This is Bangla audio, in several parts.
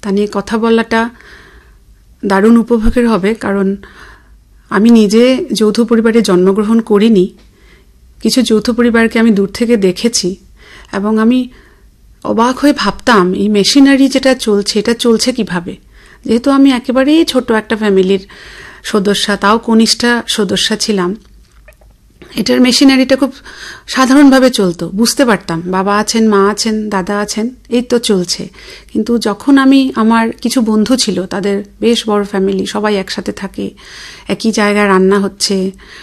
তা নিয়ে কথা বলাটা দারুণ উপভোগের হবে, কারণ আমি নিজে যৌথ পরিবারে জন্মগ্রহণ করিনি। কিছু যৌথ পরিবারকে আমি দূর থেকে দেখেছি এবং আমি অবাক হয়ে ভাবতাম এই মেশিনারি যেটা চলছে এটা চলছে কিভাবে। যেহেতু আমি একেবারেই ছোট একটা ফ্যামিলির সদস্যা, তাও কনিষ্ঠা সদস্যা ছিলাম, এটার মেশিনারিটা খুব সাধারণভাবে চলতো, বুঝতে পারতাম বাবা আছেন, মা আছেন, দাদা আছেন, এই তো চলছে। কিন্তু যখন আমি, আমার কিছু বন্ধু ছিল, তাদের বেশ বড় ফ্যামিলি, সবাই একসাথে থাকে, একই জায়গায় রান্না হচ্ছে,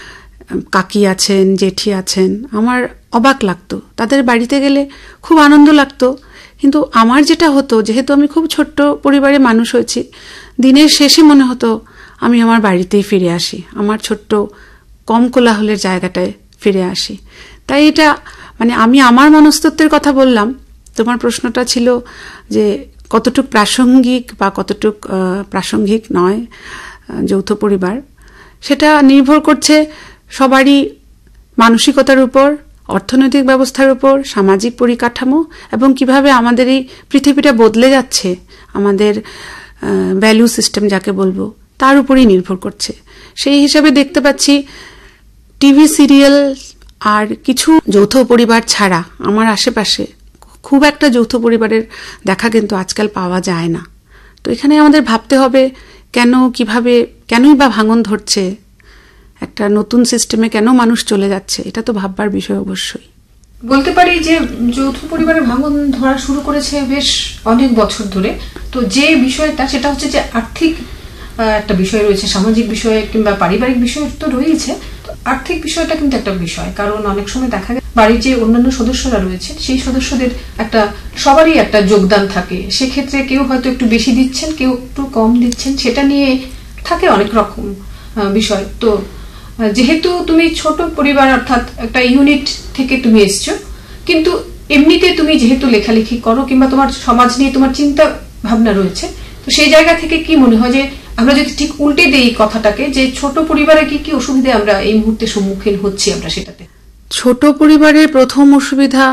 কাকি আছেন, জেঠি আছেন, আমার অবাক লাগতো। তাদের বাড়িতে গেলে খুব আনন্দ লাগতো। কিন্তু আমার যেটা হতো, যেহেতু আমি খুব ছোট্ট পরিবারে মানুষ হয়েছি, দিনের শেষে মনে হতো আমি আমার বাড়িতেই ফিরে আসি, আমার ছোট্ট কম কোলাহলের জায়গাটায় ফিরে আসি। তাই এটা মানে আমি আমার মনস্তত্ত্বের কথা বললাম। তোমার প্রশ্নটা ছিল যে কতটুক প্রাসঙ্গিক বা কতটুক প্রাসঙ্গিক নয় যৌথ পরিবার, সেটা নির্ভর করছে সবারই মানসিকতার উপর, অর্থনৈতিক ব্যবস্থার উপর, সামাজিক পরিকাঠামো এবং কিভাবে আমাদের এই পৃথিবীটা বদলে যাচ্ছে, আমাদের ভ্যালু সিস্টেম যাকে বলবো, তার উপরেই নির্ভর করছে। সেই হিসাবে দেখতে পাচ্ছি টিভি সিরিয়াল আর কিছু যৌথ পরিবার ছাড়া আমার আশেপাশে খুব একটা যৌথ পরিবারের দেখা কিন্তু আজকাল পাওয়া যায় না। তো এখানে আমাদের ভাবতে হবে কেন, কিভাবে, কেনই বা ভাঙন ধরছে, একটা নতুন সিস্টেমে কেন মানুষ চলে যাচ্ছে, এটা তো ভাববার বিষয় অবশ্যই। বলতে পারি যে যৌথ পরিবারে ভাঙন ধরা শুরু করেছে বেশ অনেক বছর ধরে। তো যে বিষয়টা, সেটা হচ্ছে যে আর্থিক একটা বিষয় রয়েছে, সামাজিক বিষয় কিংবা পারিবারিক বিষয় তো রয়েছে, আর্থিক বিষয়টা কিন্তু একটা বিষয়। কারণ অনেক সময় দেখা যায় বাড়ির যে অন্যান্য সদস্যরা রয়েছে, সেই সদস্যদের একটা সবারই একটা যোগদান থাকে। সেক্ষেত্রে কেউ হয়তো একটু বেশি দিচ্ছেন, কেউ একটু কম দিচ্ছেন, সেটা নিয়ে থাকে অনেক রকম বিষয়। তো যেহেতু তুমি ছোট পরিবার, অর্থাৎ একটা ইউনিট থেকে তুমি এসছো, কিন্তু এমনিতে তুমি যেহেতু লেখালেখি করো কিংবা তোমার সমাজ নিয়ে তোমার চিন্তা ভাবনা রয়েছে, তো সেই জায়গা থেকে কি মনে হয় যে আমরা যদি ঠিক উল্টে দেই কথাটাকে, যে ছোট পরিবারে কি কি অসুবিধা আমরা এই মুহূর্তে সম্মুখীন হচ্ছি আমরা সেটাতে? ছোট পরিবারের প্রথম অসুবিধা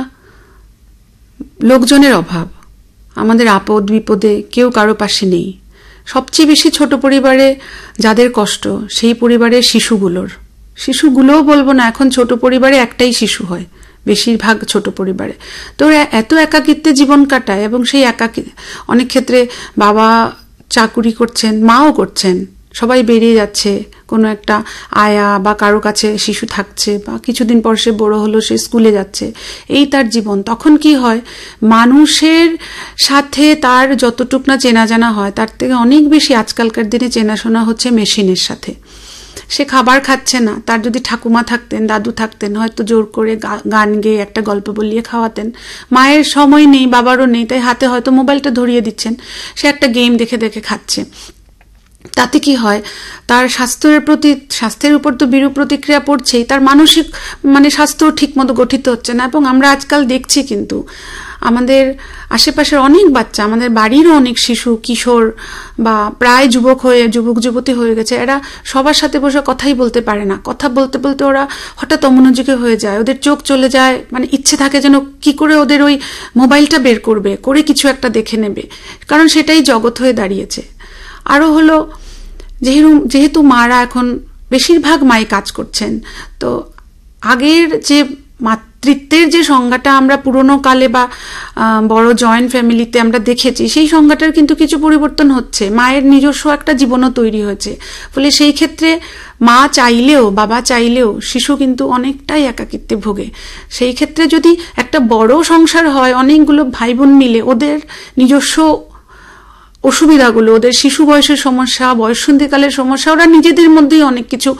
লোকজনের অভাব। আমাদের আপদ বিপদে কেউ কারো পাশে নেই। সবচেয়ে বেশি ছোট পরিবারে যাদের কষ্ট, সেই পরিবারের শিশুগুলোও বলবো না, এখন ছোট পরিবারে একটাই শিশু হয় বেশিরভাগ ছোট পরিবারে। তো এত একাকিত্বে জীবন কাটায় এবং সেই একাকী, অনেক ক্ষেত্রে বাবা চাকুরি করছেন, মাও করছেন, সবাই বেরিয়ে যাচ্ছে, কোনো একটা আয়া বা কারো কাছে শিশু থাকছে, বা কিছুদিন পর সে বড় হলো, সে স্কুলে যাচ্ছে, এই তার জীবন। তখন কি হয়, মানুষের সাথে তার যতটুক না চেনা জানা হয়, তার থেকে অনেক বেশি আজকালকার দিনে চেনাশোনা হচ্ছে মেশিনের সাথে। সে খাবার খাচ্ছে না, তার যদি ঠাকুমা থাকতেন, দাদু থাকতেন, হয়তো জোর করে গান গেয়ে একটা গল্প বলিয়ে খাওয়াতেন। মায়ের সময় নেই, বাবারও নেই, তাই হাতে হয়তো মোবাইলটা ধরিয়ে দিচ্ছেন, সে একটা গেম দেখে দেখে খাচ্ছে। তাতে কি হয়, তার স্বাস্থ্যের উপর তো বিরূপ প্রতিক্রিয়া পড়ছেই, তার মানসিক স্বাস্থ্য ঠিক মতো গঠিত হচ্ছে না। এবং আমরা আজকাল দেখছি কিন্তু আমাদের আশেপাশের অনেক বাচ্চা, আমাদের বাড়িরও অনেক শিশু, কিশোর বা প্রায় যুবক যুবতী হয়ে গেছে, এরা সবার সাথে বসে কথাই বলতে পারে না। কথা বলতে বলতে ওরা হঠাৎ অমনোযোগী হয়ে যায়, ওদের চোখ চলে যায়, ইচ্ছে থাকে যেন কি করে ওদের ওই মোবাইলটা বের করবে, করে কিছু একটা দেখে নেবে, কারণ সেটাই জগৎ হয়ে দাঁড়িয়েছে। আরো হলো, যেহেতু মারা এখন বেশিরভাগ মাই কাজ করছেন, তো আগের যে মাতৃত্বের যে সংজ্ঞাটা আমরা পুরোনো কালে বা বড় জয়েন্ট ফ্যামিলিতে আমরা দেখেছি, সেই সংজ্ঞাটার কিন্তু কিছু পরিবর্তন হচ্ছে। মায়ের নিজস্ব একটা জীবনও তৈরি হয়েছে, ফলে সেই ক্ষেত্রে মা চাইলেও, বাবা চাইলেও শিশু কিন্তু অনেকটাই একাকিত্বে ভোগে। সেই ক্ষেত্রে যদি একটা বড় সংসার হয়, অনেকগুলো ভাই বোন মিলে, ওদের নিজস্ব অসুবিধাগুলো, ওদের শিশু বয়সের সমস্যা, বয়ঃসন্ধিকালের সমস্যা, ওরা নিজেদের মধ্যেই অনেক কিছু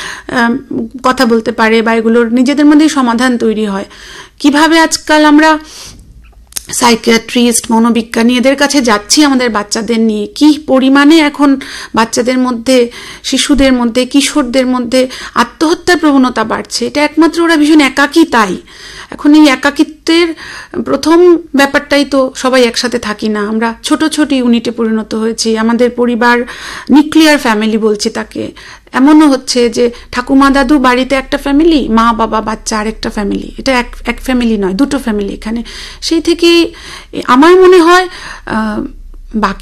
কথা বলতে পারে বা এগুলোর নিজেদের মধ্যেই সমাধান তৈরি হয়। কিভাবে আজকাল আমরা সাইকিয়াট্রিস্ট, মনোবিজ্ঞানী এদের কাছে যাচ্ছি আমাদের বাচ্চাদের নিয়ে, কি পরিমাণে এখন বাচ্চাদের মধ্যে, শিশুদের মধ্যে, কিশোরদের মধ্যে আত্মহত্যার প্রবণতা বাড়ছে, এটা একমাত্র ওরা ভীষণ একাকী। তাই এখন এই একাকিত্বের প্রথম ব্যাপারটাই তো সবাই একসাথে থাকি না, আমরা ছোট ছোট ইউনিটে পরিণত হয়েছি। আমাদের পরিবার নিউক্লিয়ার ফ্যামিলি বলছি তাকে। এমনও হচ্ছে যে ঠাকুমা দাদু বাড়িতে একটা ফ্যামিলি, মা বাবা বাচ্চা আরেকটা ফ্যামিলি, এটা এক ফ্যামিলি নয়, দুটো ফ্যামিলি এখানে। সেই থেকেই আমার মনে হয় বাকি